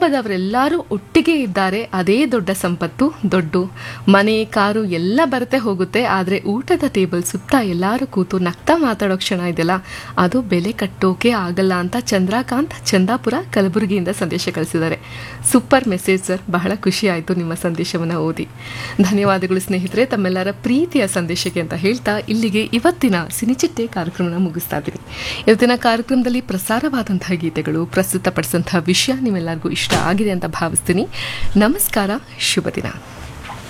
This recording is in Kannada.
ಕುಟುಂಬದವರೆಲ್ಲರೂ ಒಟ್ಟಿಗೆ ಇದ್ದಾರೆ, ಅದೇ ದೊಡ್ಡ ಸಂಪತ್ತು. ದೊಡ್ಡ ಮನೆ ಕಾರು ಎಲ್ಲ ಬರುತ್ತೆ ಹೋಗುತ್ತೆ, ಆದರೆ ಊಟದ ಟೇಬಲ್ ಸುತ್ತ ಎಲ್ಲರೂ ಕೂತು ನಗ್ತಾ ಮಾತಾಡೋ ಕ್ಷಣ ಇದೆಯಲ್ಲ, ಅದು ಬೆಲೆ ಕಟ್ಟೋಕೆ ಆಗಲ್ಲ ಅಂತ ಚಂದ್ರಕಾಂತ್ ಚಂದಾಪುರ ಕಲಬುರಗಿಯಿಂದ ಸಂದೇಶ ಕಳಿಸಿದ್ದಾರೆ. ಸೂಪರ್ ಮೆಸೇಜ್ ಸರ್, ಬಹಳ ಖುಷಿ ಆಯಿತು ನಿಮ್ಮ ಸಂದೇಶವನ್ನು ಓದಿ. ಧನ್ಯವಾದಗಳು ಸ್ನೇಹಿತರೆ ತಮ್ಮೆಲ್ಲರ ಪ್ರೀತಿಯ ಸಂದೇಶಕ್ಕೆ ಅಂತ ಹೇಳ್ತಾ ಇಲ್ಲಿಗೆ ಇವತ್ತಿನ ಸಿನಿಚಿಟ್ಟೆ ಕಾರ್ಯಕ್ರಮನ ಮುಗಿಸ್ತಾ ಇದ್ದೀನಿ. ಇವತ್ತಿನ ಕಾರ್ಯಕ್ರಮದಲ್ಲಿ ಪ್ರಸಾರವಾದಂತಹ ಗೀತೆಗಳು, ಪ್ರಸ್ತುತಪಡಿಸಿದಂತಹ ವಿಷಯ ನಿಮ್ಮೆಲ್ಲರಿಗೂ ಇಷ್ಟ ಆಗಿದೆ ಅಂತ ಭಾವಿಸ್ತೀನಿ. ನಮಸ್ಕಾರ, ಶುಭ ದಿನ.